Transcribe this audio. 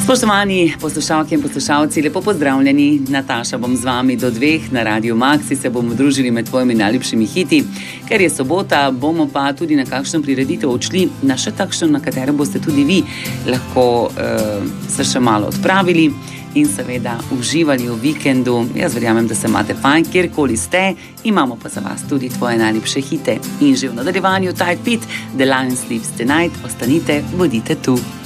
Spoštovani poslušalke in poslušalci, lepo pozdravljeni. Nataša bom z vami do 2 na Radiu Maxi, se bomo družili med tvojimi najljubšimi hiti. Ker je sobota, bomo pa tudi na kakšno prireditev odšli, na še takšno, na katero boste tudi vi lahko se še malo odpravili in seveda uživali v vikendu. Jaz verjamem, da se imate fajn, kjerkoli ste, imamo pa za vas tudi tvoje najljubše hite. In že v nadaljevanju Tide Pit, The Lion Sleeps Tonight, ostanite, bodite tu.